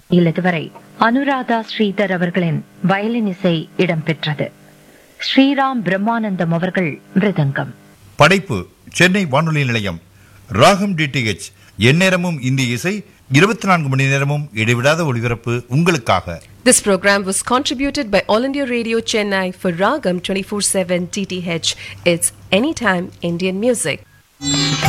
இதுவரை அனுராதா ஸ்ரீதர் அவர்களின் வயலின் இசை இடம்பெற்றது. ஸ்ரீராம் பிரம்மானந்தம் அவர்கள் மிருதங்கம். படைப்பு சென்னை வானொலி நிலையம். ராகம் டிடிஎச் எந்நேரமும் இந்திய இசை, 24 மணி நேரமும் இடைவிடாத ஒளிபரப்பு உங்களுக்காக. This program was contributed by All India Radio Chennai for Ragam 24/7 TTH. It's anytime Indian music.